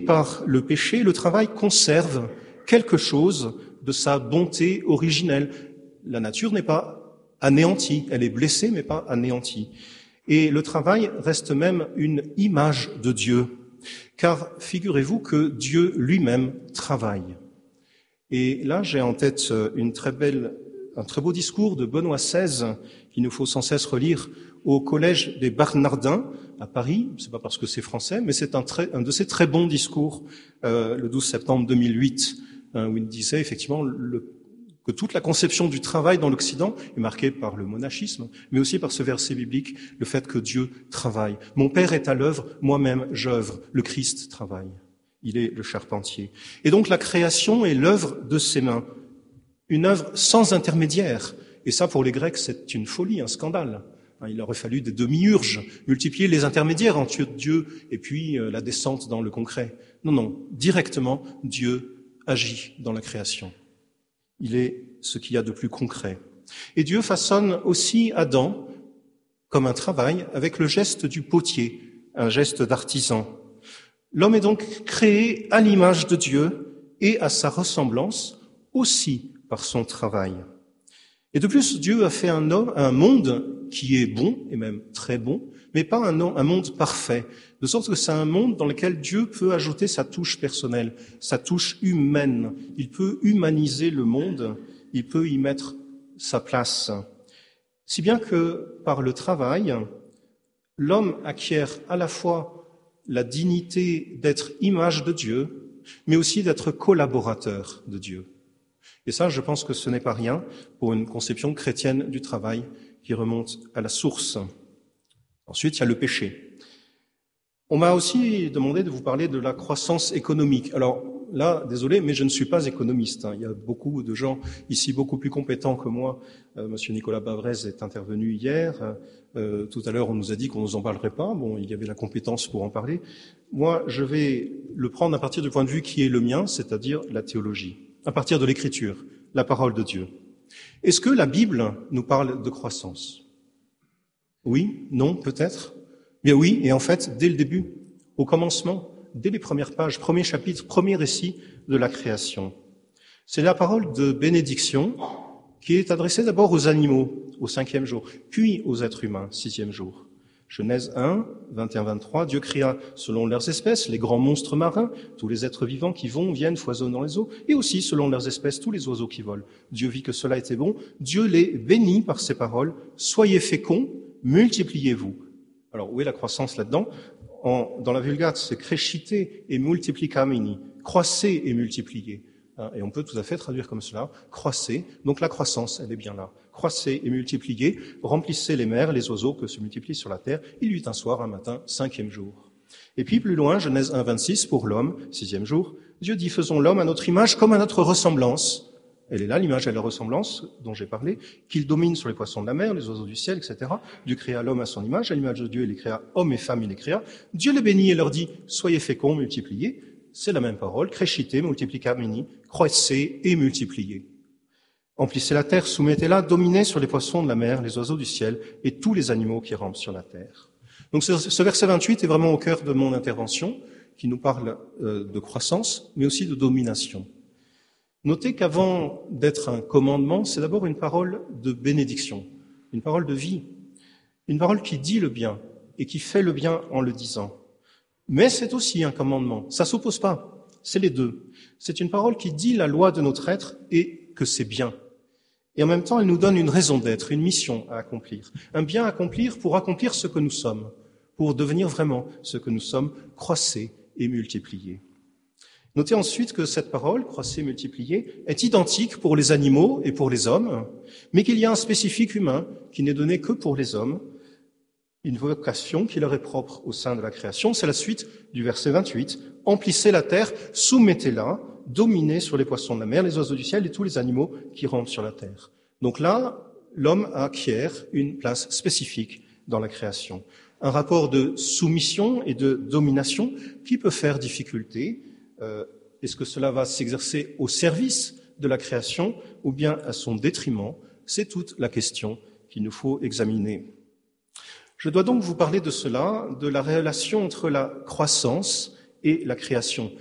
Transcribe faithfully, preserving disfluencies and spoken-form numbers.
Par le péché, le travail conserve quelque chose de sa bonté originelle. La nature n'est pas anéantie, elle est blessée mais pas anéantie. Et le travail reste même une image de Dieu, car figurez-vous que Dieu lui-même travaille. Et là, j'ai en tête une très belle, un très beau discours de Benoît seize qu'il nous faut sans cesse relire au collège des Bernardins à Paris. C'est pas parce que c'est français, mais c'est un, très, un de ces très bons discours, euh, le douze septembre deux mille huit, hein, où il disait effectivement le, que toute la conception du travail dans l'Occident est marquée par le monachisme, mais aussi par ce verset biblique, le fait que Dieu travaille. Mon Père est à l'œuvre, moi-même j'œuvre, le Christ travaille. Il est le charpentier. Et donc la création est l'œuvre de ses mains, une œuvre sans intermédiaire. Et ça, pour les Grecs, c'est une folie, un scandale. Il aurait fallu des demi-urges, multiplier les intermédiaires entre Dieu et puis la descente dans le concret. Non, non, directement, Dieu agit dans la création. Il est ce qu'il y a de plus concret. Et Dieu façonne aussi Adam comme un travail avec le geste du potier, un geste d'artisan. L'homme est donc créé à l'image de Dieu et à sa ressemblance aussi par son travail. Et de plus, Dieu a fait un, homme, un monde qui est bon, et même très bon, mais pas un, un monde parfait, de sorte que c'est un monde dans lequel Dieu peut ajouter sa touche personnelle, sa touche humaine. Il peut humaniser le monde, il peut y mettre sa place. Si bien que par le travail, l'homme acquiert à la fois la dignité d'être image de Dieu, mais aussi d'être collaborateur de Dieu. Et ça, je pense que ce n'est pas rien pour une conception chrétienne du travail qui remonte à la source. Ensuite, il y a le péché. On m'a aussi demandé de vous parler de la croissance économique. Alors là, désolé, mais je ne suis pas économiste. Il y a beaucoup de gens ici beaucoup plus compétents que moi. Euh, Monsieur Nicolas Bavrez est intervenu hier. Euh, tout à l'heure, on nous a dit qu'on ne nous en parlerait pas. Bon, il y avait la compétence pour en parler. Moi, je vais le prendre à partir du point de vue qui est le mien, c'est-à-dire la théologie, à partir de l'Écriture, la parole de Dieu. Est-ce que la Bible nous parle de croissance? Oui, non, peut-être? Bien oui, et en fait, dès le début, au commencement, dès les premières pages, premier chapitre, premier récit de la création. C'est la parole de bénédiction qui est adressée d'abord aux animaux, au cinquième jour, puis aux êtres humains, sixième jour. Genèse un, vingt et un vingt-trois, Dieu créa selon leurs espèces les grands monstres marins, tous les êtres vivants qui vont, viennent, foisonnent dans les eaux, et aussi selon leurs espèces tous les oiseaux qui volent. Dieu vit que cela était bon, Dieu les bénit par ces paroles, soyez féconds, multipliez-vous. Alors, où est la croissance là-dedans? En, dans la Vulgate, c'est crescite et multiplicamini, croissez et multipliez. Et on peut tout à fait traduire comme cela, croissez, donc la croissance, elle est bien là. Croissez et multipliez, remplissez les mers, les oiseaux que se multiplient sur la terre. Il y eut un soir, un matin, cinquième jour. Et puis plus loin, Genèse un, vingt-six, pour l'homme, sixième jour, Dieu dit, faisons l'homme à notre image comme à notre ressemblance. Elle est là, l'image et la ressemblance dont j'ai parlé, qu'il domine sur les poissons de la mer, les oiseaux du ciel, et cetera. Dieu créa l'homme à son image, à l'image de Dieu, il les créa, hommes et femmes, il les créa. Dieu les bénit et leur dit, soyez féconds, multipliez. C'est la même parole, crescite, multiplicamini, croissez et multipliez. Emplissez la terre, soumettez-la, dominez sur les poissons de la mer, les oiseaux du ciel et tous les animaux qui rampent sur la terre. Donc ce verset vingt-huit est vraiment au cœur de mon intervention, qui nous parle de croissance, mais aussi de domination. Notez qu'avant d'être un commandement, c'est d'abord une parole de bénédiction, une parole de vie, une parole qui dit le bien et qui fait le bien en le disant. Mais c'est aussi un commandement, ça s'oppose pas, c'est les deux. C'est une parole qui dit la loi de notre être et que c'est bien. Et en même temps, elle nous donne une raison d'être, une mission à accomplir, un bien à accomplir pour accomplir ce que nous sommes, pour devenir vraiment ce que nous sommes, croissez et multipliez. Notez ensuite que cette parole, croissez, multipliez, est identique pour les animaux et pour les hommes, mais qu'il y a un spécifique humain qui n'est donné que pour les hommes, une vocation qui leur est propre au sein de la création. C'est la suite du verset vingt-huit. Emplissez la terre, soumettez-la, dominez sur les poissons de la mer, les oiseaux du ciel et tous les animaux qui rampent sur la terre. Donc là, l'homme acquiert une place spécifique dans la création. Un rapport de soumission et de domination qui peut faire difficulté. Euh, est-ce que cela va s'exercer au service de la création ou bien à son détriment? C'est toute la question qu'il nous faut examiner. Je dois donc vous parler de cela, de la relation entre la croissance et la création.